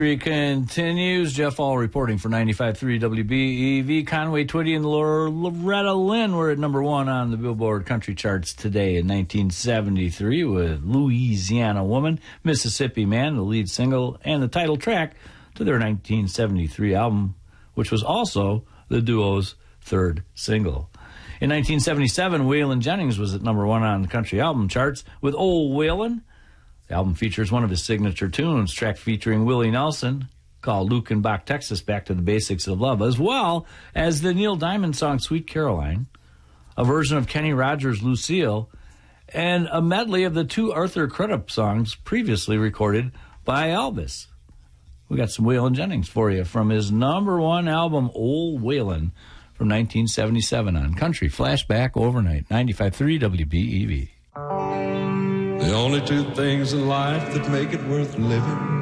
Continues. Jeff All reporting for 95.3 WBEV. Conway Twitty and Loretta Lynn were at number one on the Billboard country charts today in 1973 with Louisiana Woman, Mississippi Man, the lead single, and the title track to their 1973 album, which was also the duo's third single. In 1977, Waylon Jennings was at number one on the country album charts with Old Waylon. The album features one of his signature tunes, track featuring Willie Nelson, called Lukenbach, Texas, Back to the Basics of Love, as well as the Neil Diamond song Sweet Caroline, a version of Kenny Rogers' Lucille, and a medley of the two Arthur Crudup songs previously recorded by Elvis. We got some Waylon Jennings for you from his number one album, Old Waylon, from 1977 on Country Flashback Overnight, 95.3 WBEV. The only two things in life that make it worth living